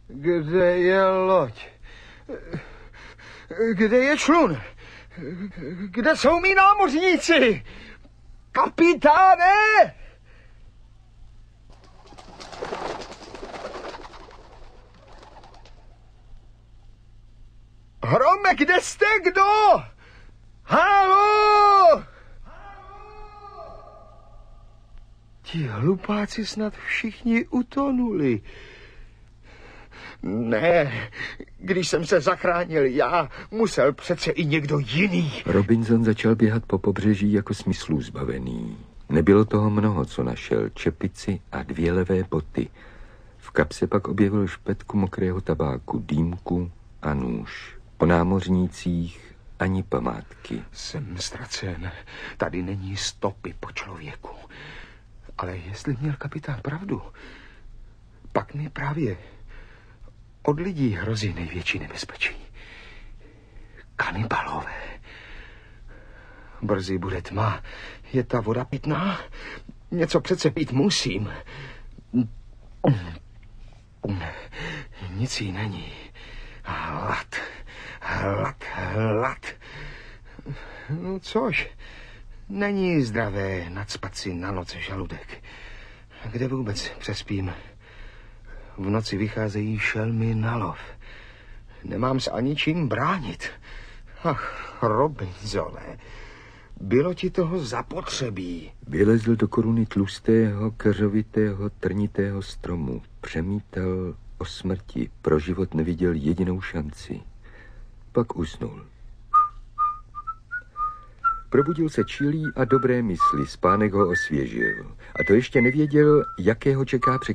Kde je loď? Kde je člun? Kde jsou mí námořníci? Kapitáne! Hrome, kde jste, kdo? Haló! Ti hlupáci snad všichni utonuli. Ne, když jsem se zachránil já, musel přece i někdo jiný. Robinson začal běhat po pobřeží jako smyslů zbavený. Nebylo toho mnoho, co našel. Čepici a 2 levé boty. V kapse pak objevil špetku mokrého tabáku, dýmku a nůž. Po námořnících ani památky. Jsem ztracen. Tady není stopy po člověku. Ale jestli měl kapitán pravdu, pak mi právě od lidí hrozí největší nebezpečí. Kanibalové. Brzy bude tma. Je ta voda pitná? Něco přece pít musím. Nic jí není. Hlad. No což, není zdravé nacpat si na noc žaludek. Kde vůbec přespím? V noci vycházejí šelmy na lov. Nemám se ani čím bránit. Ach, Robinsone, bylo ti toho zapotřebí. Vylezl do koruny tlustého, keřovitého, trnitého stromu. Přemítal o smrti. Pro život neviděl jedinou šanci. Pak usnul. Probudil se čilý a dobré mysli. Spánek ho osvěžil. A to ještě nevěděl, jakého čeká překvapení.